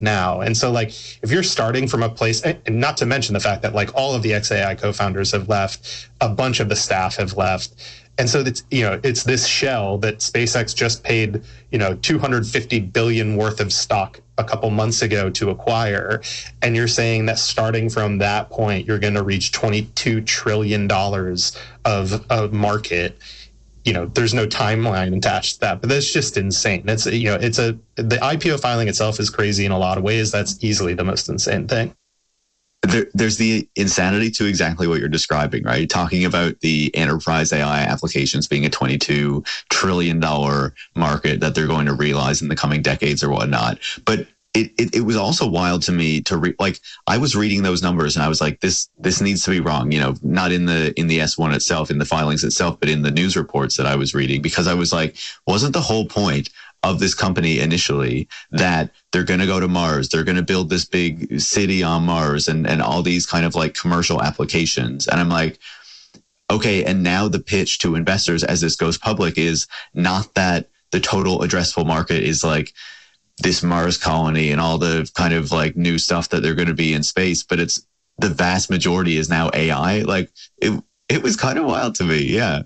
now. And so like, if you're starting from a place, and not to mention the fact that like all of the XAI co-founders have left, a bunch of the staff have left. And so it's, it's this shell that SpaceX just paid, $250 billion worth of stock a couple months ago to acquire. And you're saying that starting from that point, you're going to reach $22 trillion of a market. There's no timeline attached to that, but that's just insane. It's, the IPO filing itself is crazy in a lot of ways. That's easily the most insane thing. There's the insanity to exactly what you're describing, right? Talking about the enterprise AI applications being a $22 trillion market that they're going to realize in the coming decades or whatnot. But it was also wild to me to I was reading those numbers and I was like, this needs to be wrong, not in the S1 itself, in the filings itself, but in the news reports that I was reading, because I was like, wasn't the whole point of this company initially that they're going to go to Mars, they're going to build this big city on Mars and all these kind of like commercial applications? And I'm like, okay, and now the pitch to investors as this goes public is not that the total addressable market is like this Mars colony and all the kind of like new stuff that they're going to be in space, but it's the vast majority is now AI. Like it was kind of wild to me. Yeah.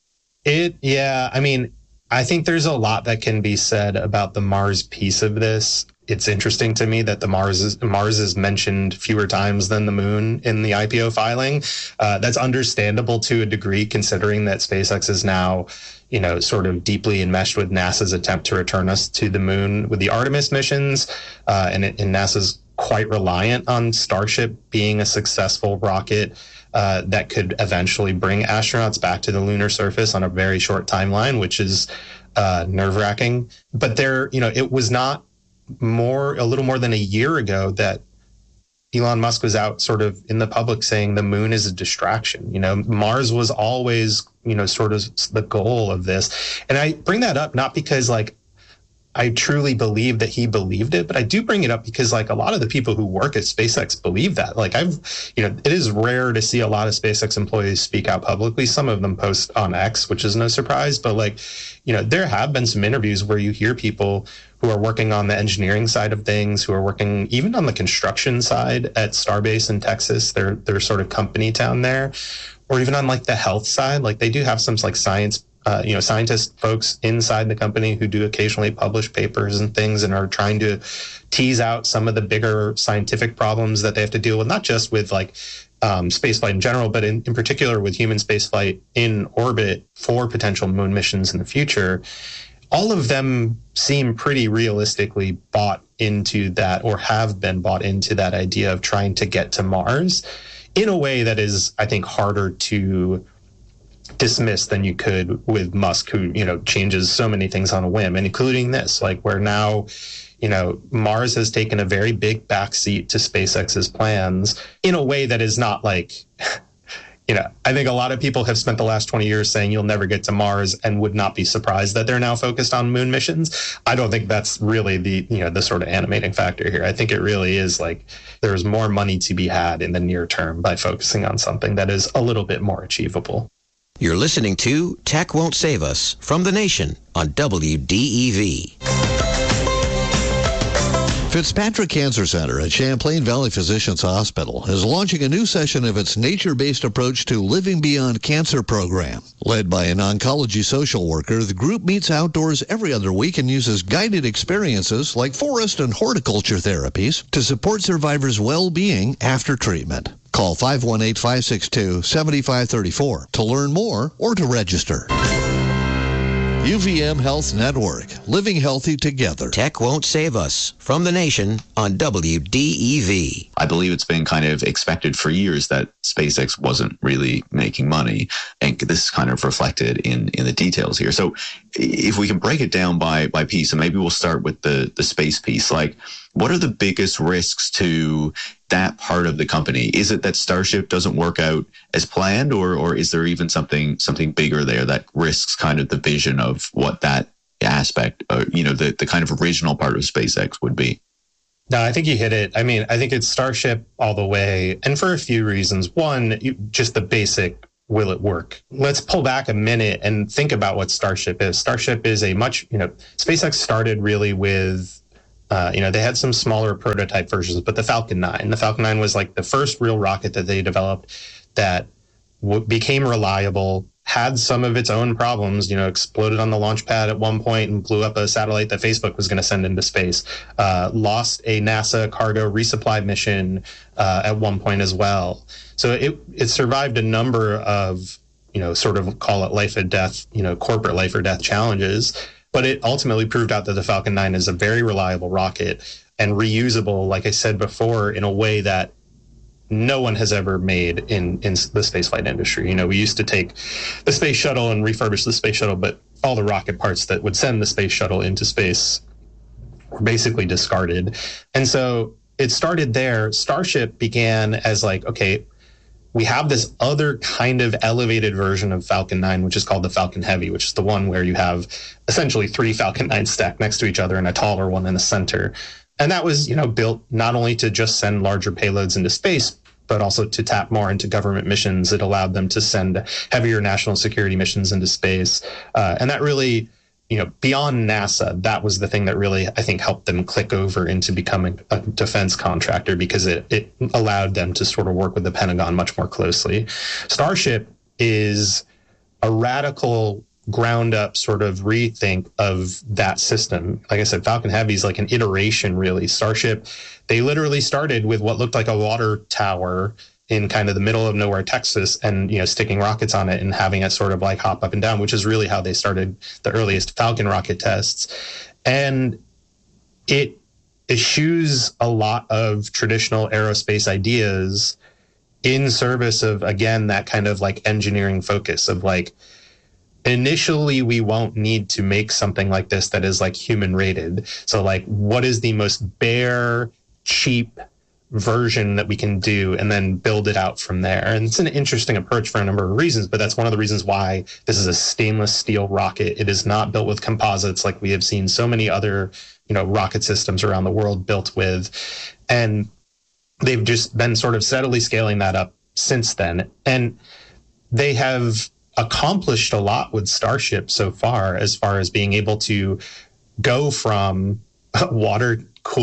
I mean, I think there's a lot that can be said about the Mars piece of this. It's interesting to me that Mars is mentioned fewer times than the moon in the IPO filing. That's understandable to a degree, considering that SpaceX is now, sort of deeply enmeshed with NASA's attempt to return us to the moon with the Artemis missions. And NASA's quite reliant on Starship being a successful rocket that could eventually bring astronauts back to the lunar surface on a very short timeline, which is nerve-wracking. But it was not a little more than a year ago that Elon Musk was out sort of in the public saying the moon is a distraction. Mars was always, sort of the goal of this. And I bring that up not because I truly believe that he believed it, but I do bring it up because a lot of the people who work at SpaceX believe that. It is rare to see a lot of SpaceX employees speak out publicly. Some of them post on X, which is no surprise, but there have been some interviews where you hear people who are working on the engineering side of things, who are working even on the construction side at Starbase in Texas, their sort of company town there, or even on the health side. They do have some science scientist folks inside the company who do occasionally publish papers and things and are trying to tease out some of the bigger scientific problems that they have to deal with, not just with spaceflight in general, but in particular with human spaceflight in orbit for potential moon missions in the future. All of them seem pretty realistically bought into that, or have been bought into that idea of trying to get to Mars in a way that is, I think, harder to dismiss than you could with Musk, who, changes so many things on a whim, and including this, where now, Mars has taken a very big backseat to SpaceX's plans in a way that is not I think a lot of people have spent the last 20 years saying you'll never get to Mars and would not be surprised that they're now focused on moon missions. I don't think that's really the sort of animating factor here. I think it really is there's more money to be had in the near term by focusing on something that is a little bit more achievable. You're listening to Tech Won't Save Us from The Nation on WDEV. Fitzpatrick Cancer Center at Champlain Valley Physicians Hospital is launching a new session of its nature-based approach to Living Beyond Cancer program. Led by an oncology social worker, the group meets outdoors every other week and uses guided experiences like forest and horticulture therapies to support survivors' well-being after treatment. Call 518-562-7534 to learn more or to register. UVM Health Network, living healthy together. Tech Won't Save Us from The Nation on WDEV. I believe it's been kind of expected for years that SpaceX wasn't really making money, and this is kind of reflected in the details here. So if we can break it down by piece, and maybe we'll start with the space piece, what are the biggest risks to that part of the company? Is it that Starship doesn't work out as planned, or is there even something bigger there that risks kind of the vision of what that aspect, the kind of original part of SpaceX would be? No, I think you hit it. I mean, I think it's Starship all the way, and for a few reasons. One, just the basic, will it work? Let's pull back a minute and think about what Starship is. Starship is SpaceX started really with They had some smaller prototype versions, but the Falcon 9 was like the first real rocket that they developed that became reliable, had some of its own problems, exploded on the launch pad at one point and blew up a satellite that Facebook was going to send into space, lost a NASA cargo resupply mission at one point as well. So it survived a number of, sort of call it life or death, corporate life or death challenges. But it ultimately proved out that the Falcon 9 is a very reliable rocket and reusable, like I said before, in a way that no one has ever made in the spaceflight industry. We used to take the space shuttle and refurbish the space shuttle, but all the rocket parts that would send the space shuttle into space were basically discarded. And so it started there. Starship began as like, okay, we have this other kind of elevated version of Falcon 9, which is called the Falcon Heavy, which is the one where you have essentially 3 Falcon 9s stacked next to each other and a taller one in the center. And that was, built not only to just send larger payloads into space, but also to tap more into government missions. It allowed them to send heavier national security missions into space. And that really, beyond NASA, that was the thing that really, I think, helped them click over into becoming a defense contractor, because it allowed them to sort of work with the Pentagon much more closely. Starship is a radical ground up sort of rethink of that system. Like I said, Falcon Heavy is like an iteration, really. Starship, they literally started with what looked like a water tower in kind of the middle of nowhere, Texas, and, sticking rockets on it and having it sort of like hop up and down, which is really how they started the earliest Falcon rocket tests. And it eschews a lot of traditional aerospace ideas in service of, again, that kind of like engineering focus of like, initially, we won't need to make something like this that is like human rated. So like, what is the most bare, cheap version that we can do, and then build it out from there? And it's an interesting approach for a number of reasons, but that's one of the reasons why this is a stainless steel rocket. It is not built with composites like we have seen so many other, rocket systems around the world built with. And they've just been sort of steadily scaling that up since then. And they have accomplished a lot with Starship so far as being able to go from water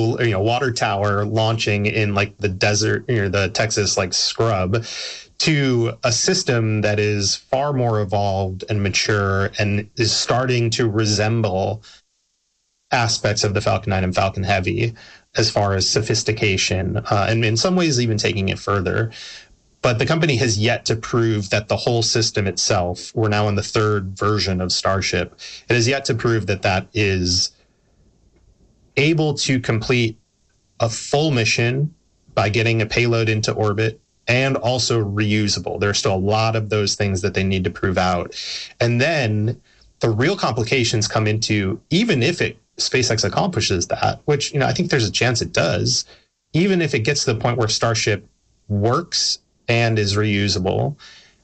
tower launching in like the desert, the Texas like scrub, to a system that is far more evolved and mature and is starting to resemble aspects of the Falcon 9 and Falcon Heavy as far as sophistication, and in some ways even taking it further. But the company has yet to prove that the whole system itself, we're now in the 3rd version of Starship, it has yet to prove that that is able to complete a full mission by getting a payload into orbit and also reusable. There's still a lot of those things that they need to prove out. And then the real complications come into, even if SpaceX accomplishes that, which, I think there's a chance it does, even if it gets to the point where Starship works and is reusable,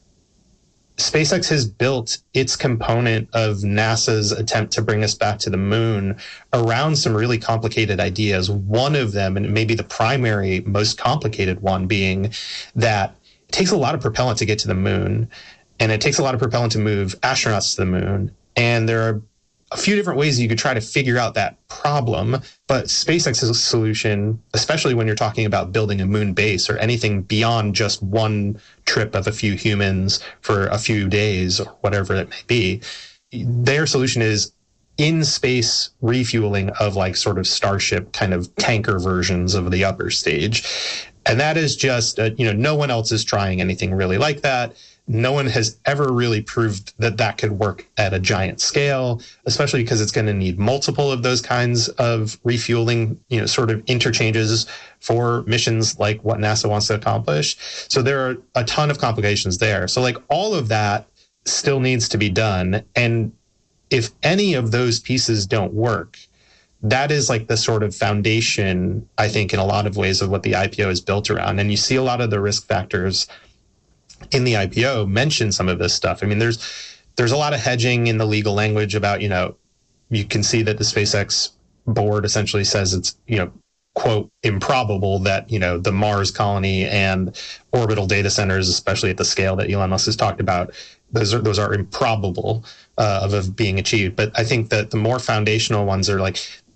SpaceX has built its component of NASA's attempt to bring us back to the moon around some really complicated ideas. One of them, and maybe the primary, most complicated one, being that it takes a lot of propellant to get to the moon, and it takes a lot of propellant to move astronauts to the moon. And there are a few different ways you could try to figure out that problem, but SpaceX's solution, especially when you're talking about building a moon base or anything beyond just one trip of a few humans for a few days or whatever it may be, their solution is in-space refueling of like sort of Starship kind of tanker versions of the upper stage. And that is just, no one else is trying anything really like that. No one has ever really proved that that could work at a giant scale, especially because it's going to need multiple of those kinds of refueling, sort of interchanges for missions like what NASA wants to accomplish. So there are a ton of complications there. So like all of that still needs to be done. And if any of those pieces don't work, that is like the sort of foundation, I think, in a lot of ways of what the IPO is built around. And you see a lot of the risk factors in the IPO mention some of this stuff. I mean, there's a lot of hedging in the legal language about, you can see that the SpaceX board essentially says it's, quote, improbable that, the Mars colony and orbital data centers, especially at the scale that Elon Musk has talked about, those are improbable of being achieved. But I think that the more foundational ones are like,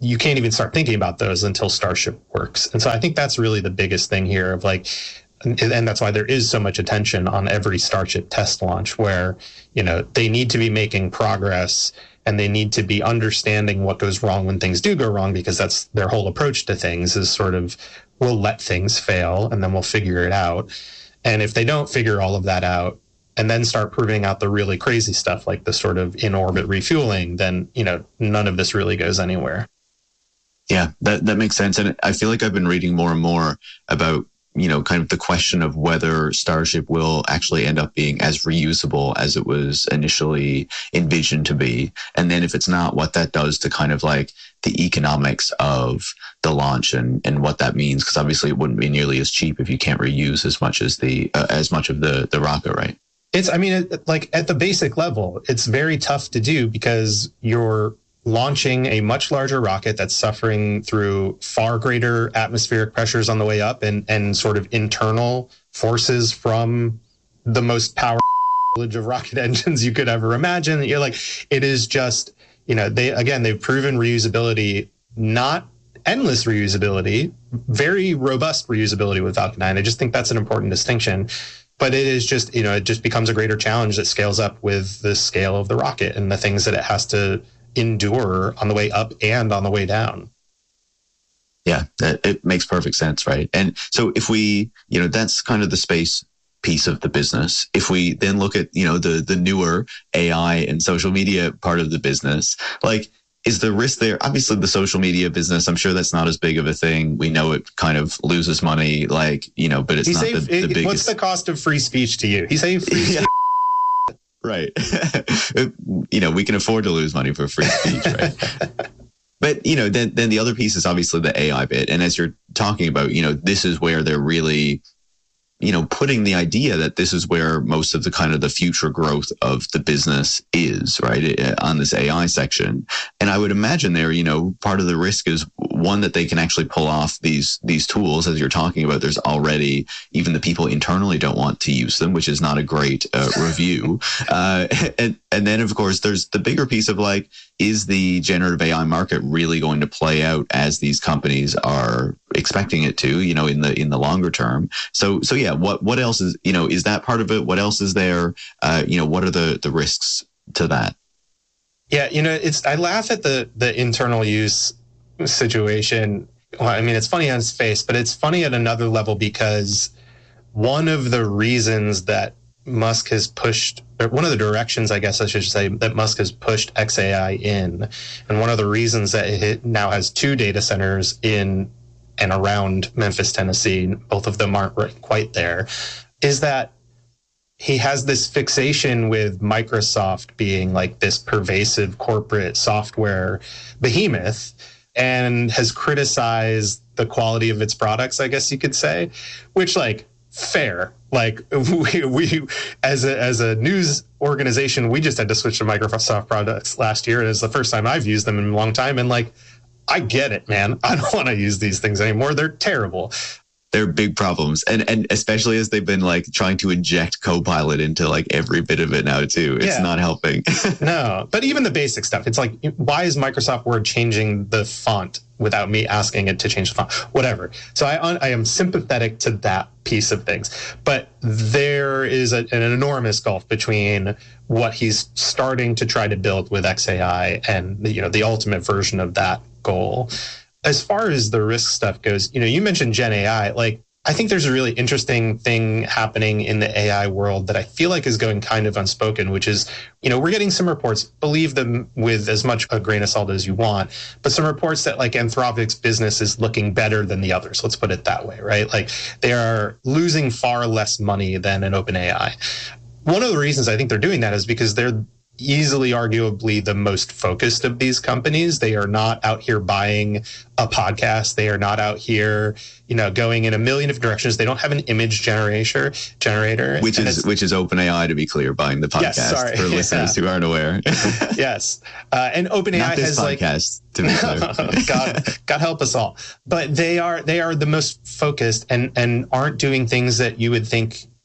you can't even start thinking about those until Starship works. And so I think that's really the biggest thing here of like, and that's why there is so much attention on every Starship test launch where, they need to be making progress and they need to be understanding what goes wrong when things do go wrong, because that's their whole approach to things is sort of, we'll let things fail and then we'll figure it out. And if they don't figure all of that out and then start proving out the really crazy stuff like the sort of in-orbit refueling, then, none of this really goes anywhere. Yeah, that makes sense. And I feel like I've been reading more and more about, kind of the question of whether Starship will actually end up being as reusable as it was initially envisioned to be. And then if it's not, what that does to kind of like the economics of the launch and what that means. Because obviously it wouldn't be nearly as cheap if you can't reuse as much of the rocket, right? Like at the basic level, it's very tough to do because you're launching a much larger rocket that's suffering through far greater atmospheric pressures on the way up and sort of internal forces from the most powerful of rocket engines you could ever imagine. You're like, it is just, they've proven reusability, not endless reusability, very robust reusability with Falcon 9. I just think that's an important distinction. But it is just, it just becomes a greater challenge that scales up with the scale of the rocket and the things that it has to endure on the way up and on the way down. Yeah, it makes perfect sense, right? And so if we, that's kind of the space piece of the business. If we then look at, the newer AI and social media part of the business, like, is the risk there? Obviously, the social media business, I'm sure that's not as big of a thing. We know it kind of loses money, like, but it's not the biggest. What's the cost of free speech to you? He's saying free speech. Right. We can afford to lose money for free speech, right? But, then the other piece is obviously the AI bit. And as you're talking about, this is where they're really, putting the idea that this is where most of the kind of the future growth of the business is, right, on this AI section. And I would imagine there, part of the risk is one, that they can actually pull off these tools, as you're talking about. There's already, even the people internally don't want to use them, which is not a great review. And then, of course, there's the bigger piece of like, is the generative AI market really going to play out as these companies are expecting it to, in the longer term? So yeah, what else is, is that part of it? What else is there? What are the risks to that? Yeah, I laugh at the internal use situation. Well, it's funny on its face, but it's funny at another level because one of the reasons that Musk has pushed, or one of the directions, I guess I should say, that Musk has pushed xAI in, and one of the reasons that it now has 2 data centers in and around Memphis, Tennessee, both of them aren't quite there, is that he has this fixation with Microsoft being like this pervasive corporate software behemoth, and has criticized the quality of its products, I guess you could say, which, like, fair. Like, we as a news organization, we just had to switch to Microsoft products last year. And it's the first time I've used them in a long time. And like, I get it, man. I don't want to use these things anymore. They're terrible. They're big problems. And especially as they've been like trying to inject Copilot into like every bit of it now too. It's not helping. No, but even the basic stuff. It's like, why is Microsoft Word changing the font without me asking it to change the font? Whatever. So I am sympathetic to that piece of things. But there is an enormous gulf between what he's starting to try to build with xAI and the ultimate version of that goal. As far as the risk stuff goes, you mentioned Gen AI. Like, I think there's a really interesting thing happening in the AI world that I feel like is going kind of unspoken, which is, we're getting some reports, believe them with as much a grain of salt as you want, but some reports that like Anthropic's business is looking better than the others. Let's put it that way, right? Like, they are losing far less money than an OpenAI. One of the reasons I think they're doing that is because they're easily, arguably, the most focused of these companies. They are not out here buying a podcast. They are not out here, going in a million different directions. They don't have an image generator, which is OpenAI, to be clear, buying the podcast for listeners who aren't aware. Yes, and OpenAI has podcast, to be clear. God help us all. But they are the most focused and aren't doing things that you would think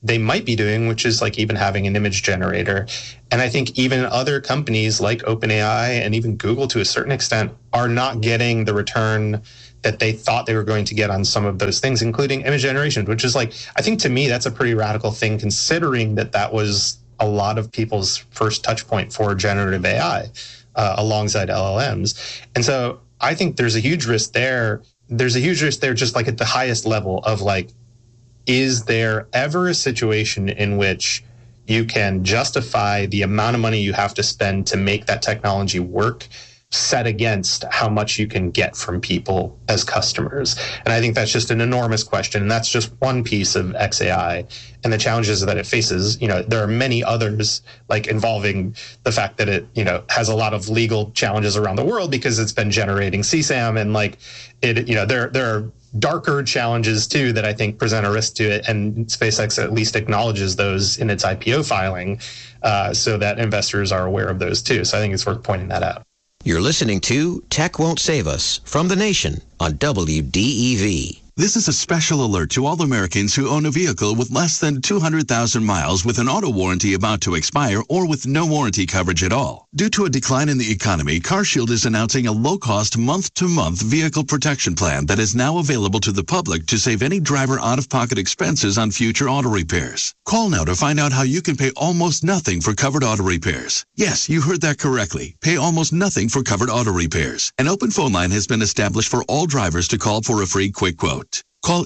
they might be doing, which is like even having an image generator. And I think even other companies like OpenAI and even Google to a certain extent are not getting the return that they thought they were going to get on some of those things, including image generation, which is like, I think to me, that's a pretty radical thing, considering that was a lot of people's first touch point for generative AI alongside LLMs. And so I think there's a huge risk there. There's a huge risk there just like at the highest level of like, is there ever a situation in which you can justify the amount of money you have to spend to make that technology work set against how much you can get from people as customers? And I think that's just an enormous question. And that's just one piece of XAI and the challenges that it faces. You know, there are many others, like involving the fact that it, you know, has a lot of legal challenges around the world because it's been generating CSAM, and like it, you know, there are darker challenges too that I think present a risk to it. And SpaceX at least acknowledges those in its IPO filing, so that investors are aware of those too. So I think it's worth pointing that out. You're listening to Tech Won't Save Us from The Nation on WDEV. This is a special alert to all Americans who own a vehicle with less than 200,000 miles with an auto warranty about to expire or with no warranty coverage at all. Due to a decline in the economy, CarShield is announcing a low-cost month-to-month vehicle protection plan that is now available to the public to save any driver out-of-pocket expenses on future auto repairs. Call now to find out how you can pay almost nothing for covered auto repairs. Yes, you heard that correctly. Pay almost nothing for covered auto repairs. An open phone line has been established for all drivers to call for a free quick quote. Call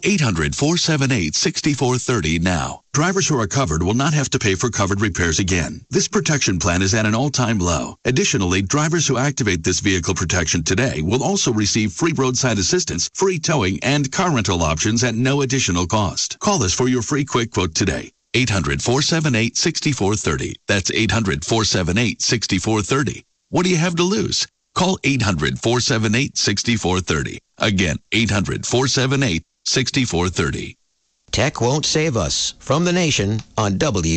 800-478-6430 now. Drivers who are covered will not have to pay for covered repairs again. This protection plan is at an all-time low. Additionally, drivers who activate this vehicle protection today will also receive free roadside assistance, free towing, and car rental options at no additional cost. Call us for your free quick quote today. 800-478-6430. That's 800-478-6430. What do you have to lose? Call 800-478-6430. Again, 800-478-6430. Tech Won't Save Us from The Nation on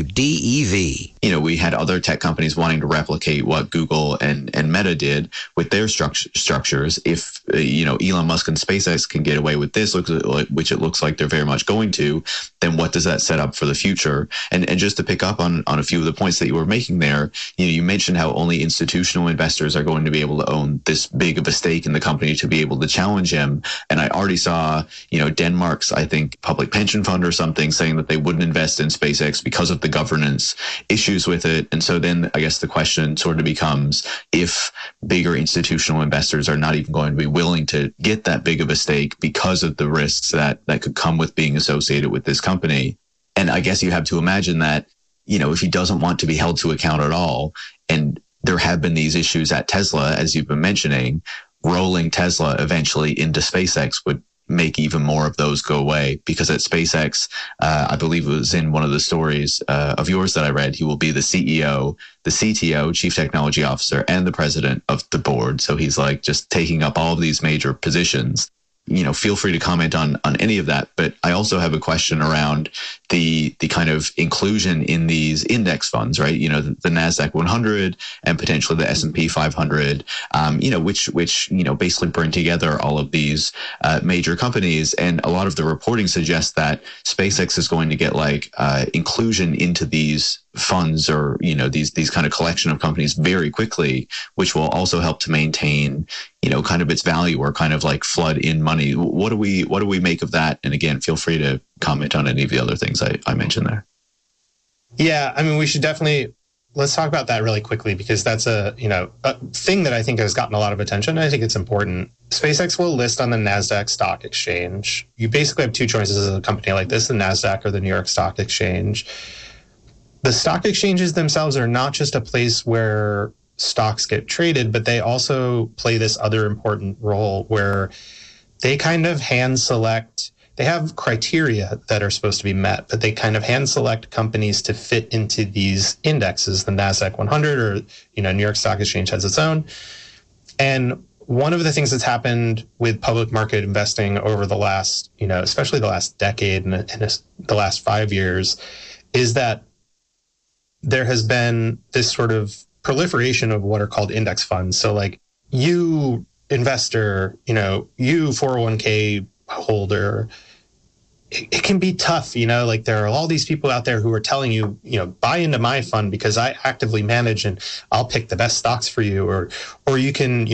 WDEV. You know, we had other tech companies wanting to replicate what Google and Meta did with their structures. If, you know, Elon Musk and SpaceX can get away with this, which it looks like they're very much going to, then what does that set up for the future? And just to pick up on a few of the points that you were making there, you know, you mentioned how only institutional investors are going to be able to own this big of a stake in the company to be able to challenge him. And I already saw, you know, Denmark's, I think, public pension fund or something saying that they wouldn't invest in SpaceX because of the governance issues with it. And so then I guess the question sort of becomes, if bigger institutional investors are not even going to be willing to get that big of a stake because of the risks that could come with being associated with this company. And I guess you have to imagine that, you know, if he doesn't want to be held to account at all, and there have been these issues at Tesla, as you've been mentioning, rolling Tesla eventually into SpaceX would make even more of those go away, because at SpaceX, I believe it was in one of the stories of yours that I read, he will be the CEO, the CTO, Chief Technology Officer, and the president of the board. So he's like just taking up all of these major positions. You know, feel free to comment on any of that. But I also have a question around the kind of inclusion in these index funds, right? You know, the NASDAQ 100 and potentially the S&P 500, you know, which, you know, basically bring together all of these major companies. And a lot of the reporting suggests that SpaceX is going to get like inclusion into these funds, or, you know, these kind of collection of companies very quickly, which will also help to maintain, you know, kind of its value, or kind of like flood in money. What do we make of that? And again, feel free to comment on any of the other things I mentioned there. Yeah, I mean, we should definitely, let's talk about that really quickly, because that's a thing that I think has gotten a lot of attention. I think it's important. SpaceX will list on the NASDAQ stock exchange. You basically have two choices as a company like this, the NASDAQ or the New York Stock Exchange. The stock exchanges themselves are not just a place where stocks get traded, but they also play this other important role where they kind of hand select. They have criteria that are supposed to be met, but they kind of hand select companies to fit into these indexes. The NASDAQ 100 or, you know, New York Stock Exchange has its own. And one of the things that's happened with public market investing over the last, you know, especially the last decade and the last 5 years, is that there has been this sort of proliferation of what are called index funds. So like, you investor, you know, you 401k holder, it can be tough, like there are all these people out there who are telling you, buy into my fund because I actively manage and I'll pick the best stocks for you. Or you can,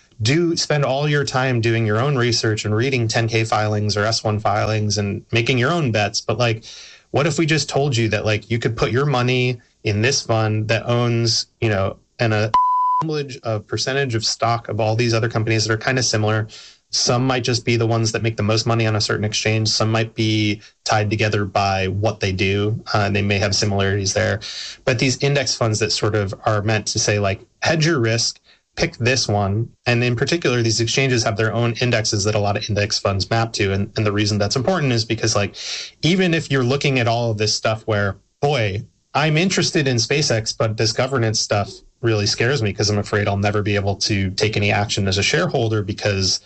spend all your time doing your own research and reading 10K filings or S1 filings and making your own bets. But like, what if we just told you that like you could put your money in this fund that owns, an assemblage of percentage of stock of all these other companies that are kind of similar. Some might just be the ones that make the most money on a certain exchange. Some might be tied together by what they do. They may have similarities there. But these index funds that sort of are meant to say, like, hedge your risk, pick this one. And in particular, these exchanges have their own indexes that a lot of index funds map to. And the reason that's important is because, like, even if you're looking at all of this stuff where, boy, I'm interested in SpaceX, but this governance stuff really scares me because I'm afraid I'll never be able to take any action as a shareholder because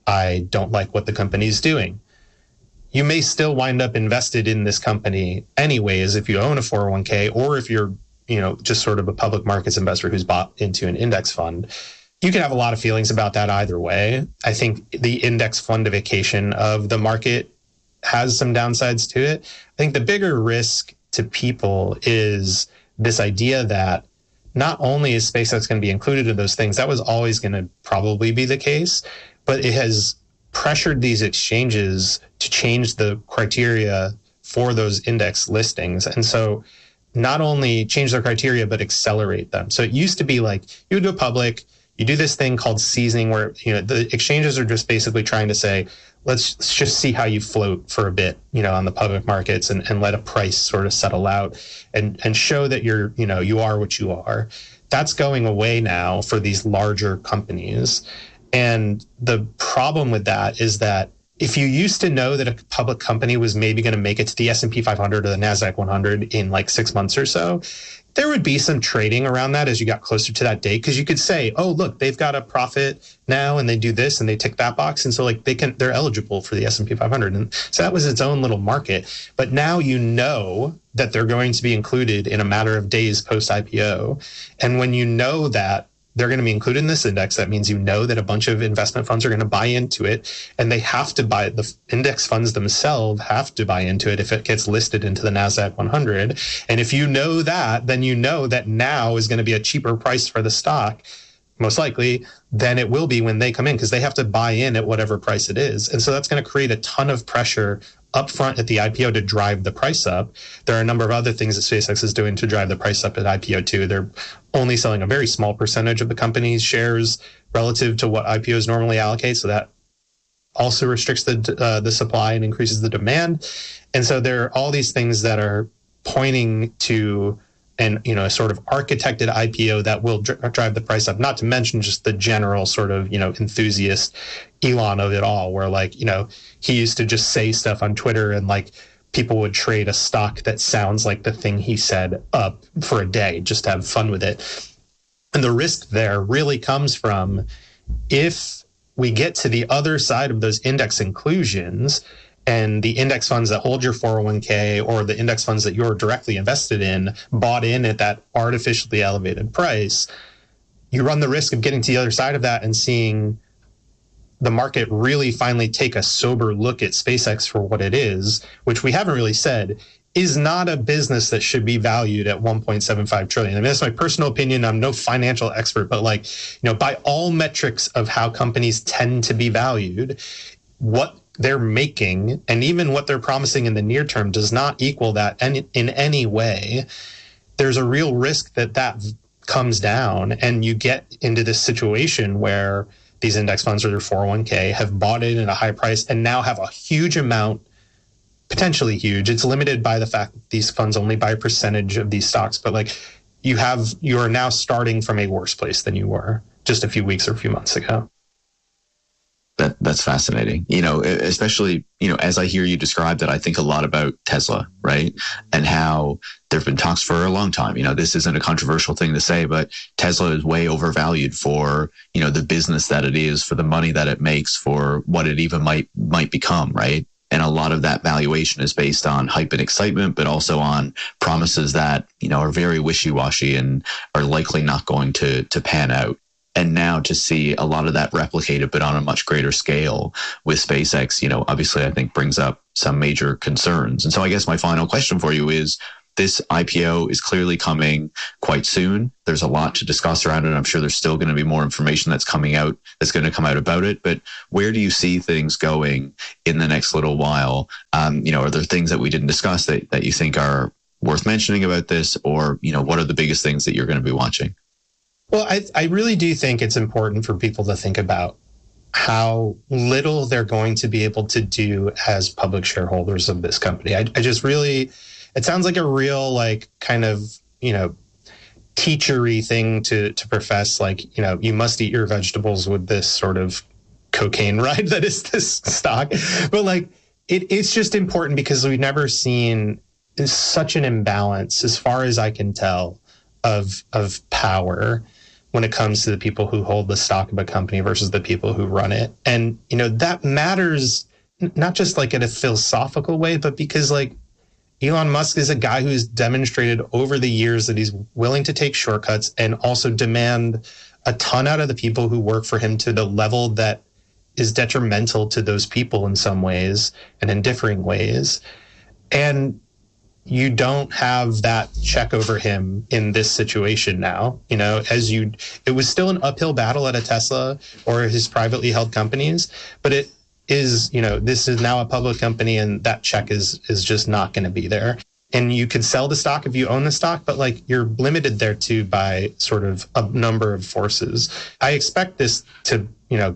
I don't like what the company's doing. You may still wind up invested in this company anyways if you own a 401k or if you're, just sort of a public markets investor who's bought into an index fund. You can have a lot of feelings about that either way. I think the index fundification of the market has some downsides to it. I think the bigger risk to people is this idea that not only is SpaceX going to be included in those things, that was always going to probably be the case, but it has pressured these exchanges to change the criteria for those index listings. And so not only change their criteria, but accelerate them. So it used to be like you would go public, you do this thing called seasoning where, the exchanges are just basically trying to say, let's just see how you float for a bit, on the public markets and let a price sort of settle out and show that you're, you are what you are. That's going away now for these larger companies. And the problem with that is that if you used to know that a public company was maybe going to make it to the S&P 500 or the NASDAQ 100 in like 6 months or so, there would be some trading around that as you got closer to that date, because you could say, oh, look, they've got a profit now and they do this and they tick that box. And so like they're eligible for the S&P 500. And so that was its own little market. But now you know that they're going to be included in a matter of days post IPO. And when you know that they're going to be included in this index, that means that a bunch of investment funds are going to buy into it, and they have to buy, the index funds themselves have to buy into it if it gets listed into the NASDAQ 100. And if you know that, then you know that now is going to be a cheaper price for the stock, most likely, than it will be when they come in, because they have to buy in at whatever price it is. And so that's going to create a ton of pressure upfront at the IPO to drive the price up. There are a number of other things that SpaceX is doing to drive the price up at IPO too. They're only selling a very small percentage of the company's shares relative to what IPOs normally allocate. So that also restricts the supply and increases the demand. And so there are all these things that are pointing to a sort of architected IPO that will drive the price up, not to mention just the general sort of, enthusiast Elon of it all, where he used to just say stuff on Twitter and people would trade a stock that sounds like the thing he said up for a day, just to have fun with it. And the risk there really comes from if we get to the other side of those index inclusions and the index funds that hold your 401k or the index funds that you're directly invested in bought in at that artificially elevated price, you run the risk of getting to the other side of that and seeing the market really finally take a sober look at SpaceX for what it is, which we haven't really said is not a business that should be valued at 1.75 trillion. I mean, that's my personal opinion. I'm no financial expert, but by all metrics of how companies tend to be valued, what they're making and even what they're promising in the near term does not equal that in any way. There's a real risk that comes down and you get into this situation where these index funds or their 401k have bought it at a high price and now have a huge amount, potentially huge. It's limited by the fact that these funds only buy a percentage of these stocks, but you are now starting from a worse place than you were just a few weeks or a few months ago. That's fascinating. Especially, as I hear you describe that, I think a lot about Tesla, right? And how there've been talks for a long time. This isn't a controversial thing to say, but Tesla is way overvalued for, the business that it is, for the money that it makes, for what it even might become, right? And a lot of that valuation is based on hype and excitement, but also on promises that, are very wishy-washy and are likely not going to pan out. And now to see a lot of that replicated, but on a much greater scale with SpaceX, obviously I think brings up, some major concerns. And so I guess my final question for you is, this IPO is clearly coming quite soon. There's a lot to discuss around it. I'm sure there's still going to be more information that's going to come out about it. But where do you see things going in the next little while? Are there things that we didn't discuss that you think are worth mentioning about this? Or, what are the biggest things that you're going to be watching? Well, I really do think it's important for people to think about how little they're going to be able to do as public shareholders of this company. I just really... It sounds like a real, kind of, teachery thing to profess, you must eat your vegetables with this sort of cocaine ride that is this stock. But it's just important because we've never seen such an imbalance, as far as I can tell, of power when it comes to the people who hold the stock of a company versus the people who run it. And, that matters not just in a philosophical way, but because Elon Musk is a guy who's demonstrated over the years that he's willing to take shortcuts and also demand a ton out of the people who work for him to the level that is detrimental to those people in some ways and in differing ways. And you don't have that check over him in this situation now. It was still an uphill battle at a Tesla or his privately held companies, but it is, this is now a public company, and that check is just not going to be there. And you could sell the stock if you own the stock, but you're limited there too by sort of a number of forces. I expect this to,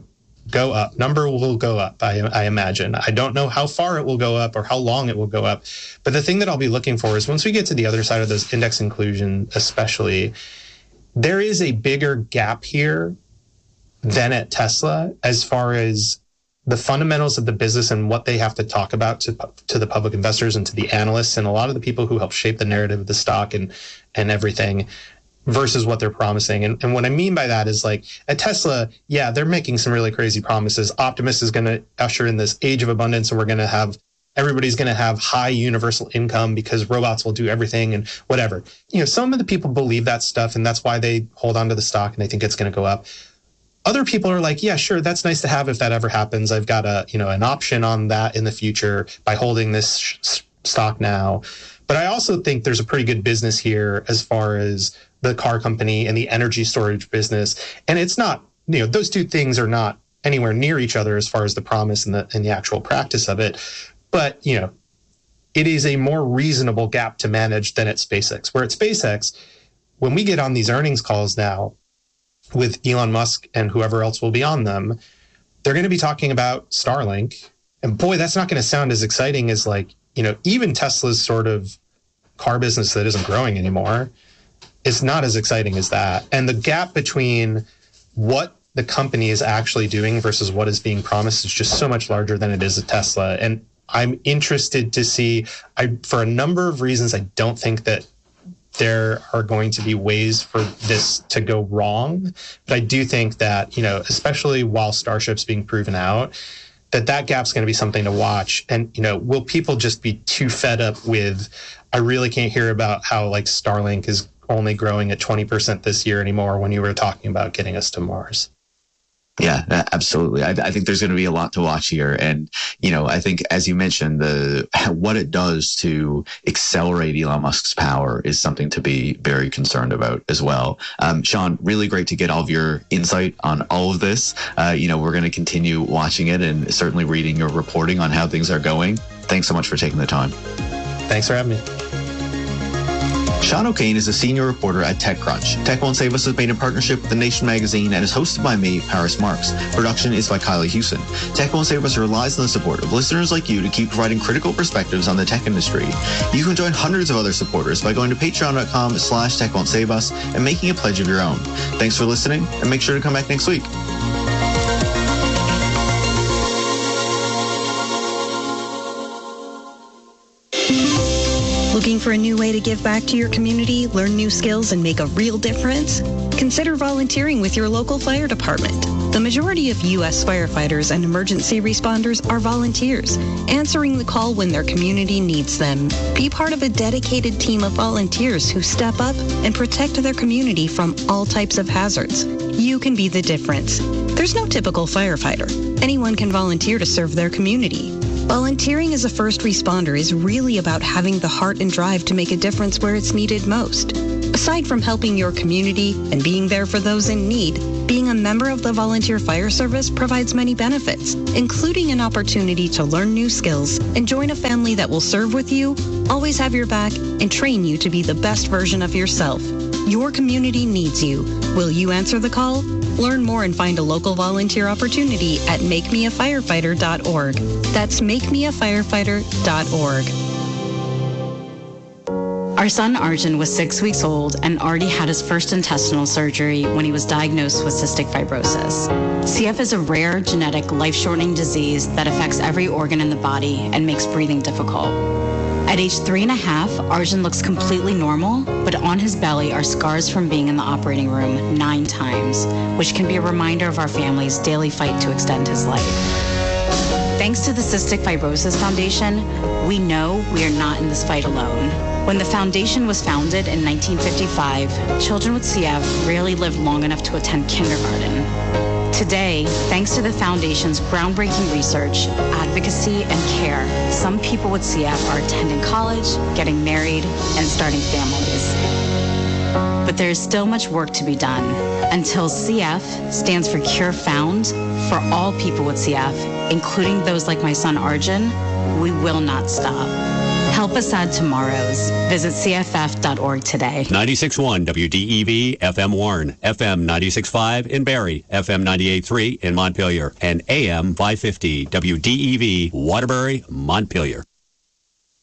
go up. Number will go up, I imagine. I don't know how far it will go up or how long it will go up. But the thing that I'll be looking for is once we get to the other side of those index inclusion, especially, there is a bigger gap here than at Tesla as far as the fundamentals of the business and what they have to talk about to the public investors and to the analysts and a lot of the people who help shape the narrative of the stock and everything versus what they're promising. And what I mean by that is at Tesla, yeah, they're making some really crazy promises. Optimus is going to usher in this age of abundance, and everybody's going to have high universal income because robots will do everything and whatever. Some of the people believe that stuff, and that's why they hold on to the stock and they think it's going to go up. Other people are yeah, sure, that's nice to have if that ever happens. I've got an option on that in the future by holding this stock now. But I also think there's a pretty good business here as far as the car company and the energy storage business. And it's not, those two things are not anywhere near each other as far as the promise and the actual practice of it. But, it is a more reasonable gap to manage than at SpaceX. Where at SpaceX, when we get on these earnings calls now, with Elon Musk and whoever else will be on them, they're going to be talking about Starlink. And boy, that's not going to sound as exciting as even Tesla's sort of car business that isn't growing anymore. It's not as exciting as that. And the gap between what the company is actually doing versus what is being promised is just so much larger than it is at Tesla. And I'm interested to see, for a number of reasons, I don't think that there are going to be ways for this to go wrong. But I do think that, especially while Starship's being proven out, that gap's going to be something to watch. And, will people just be too fed up with, I really can't hear about how Starlink is only growing at 20% this year anymore when you were talking about getting us to Mars? Yeah, absolutely. I think there's going to be a lot to watch here. And, I think, as you mentioned, what it does to accelerate Elon Musk's power is something to be very concerned about as well. Sean, really great to get all of your insight on all of this. We're going to continue watching it and certainly reading your reporting on how things are going. Thanks so much for taking the time. Thanks for having me. Sean O'Kane is a senior reporter at TechCrunch. Tech Won't Save Us is made in partnership with The Nation magazine and is hosted by me, Paris Marks. Production is by Kylie Hewson. Tech Won't Save Us relies on the support of listeners like you to keep providing critical perspectives on the tech industry. You can join hundreds of other supporters by going to patreon.com/Tech Won't Save Us and making a pledge of your own. Thanks for listening, and make sure to come back next week. Looking for a new way to give back to your community, learn new skills, and make a real difference? Consider volunteering with your local fire department. The majority of U.S. firefighters and emergency responders are volunteers, answering the call when their community needs them. Be part of a dedicated team of volunteers who step up and protect their community from all types of hazards. You can be the difference. There's no typical firefighter. Anyone can volunteer to serve their community. Volunteering as a first responder is really about having the heart and drive to make a difference where it's needed most. Aside from helping your community and being there for those in need, being a member of the Volunteer Fire Service provides many benefits, including an opportunity to learn new skills and join a family that will serve with you, always have your back, and train you to be the best version of yourself. Your community needs you. Will you answer the call? Learn more and find a local volunteer opportunity at makemeafirefighter.org. That's makemeafirefighter.org. Our son Arjun was 6 weeks old and already had his first intestinal surgery when he was diagnosed with cystic fibrosis. CF is a rare, genetic, life-shortening disease that affects every organ in the body and makes breathing difficult. At age 3.5, Arjun looks completely normal, but on his belly are scars from being in the operating room 9 times, which can be a reminder of our family's daily fight to extend his life. Thanks to the Cystic Fibrosis Foundation, we know we are not in this fight alone. When the foundation was founded in 1955, children with CF rarely lived long enough to attend kindergarten. Today, thanks to the foundation's groundbreaking research, advocacy, and care, some people with CF are attending college, getting married, and starting families. But there is still much work to be done. Until CF stands for Cure Found, for all people with CF, including those like my son Arjun, we will not stop. Help us add tomorrows. Visit cff.org today. 96.1 WDEV FM Warren, FM 96.5 in Barrie, FM 98.3 in Montpelier, and AM 550 WDEV Waterbury, Montpelier.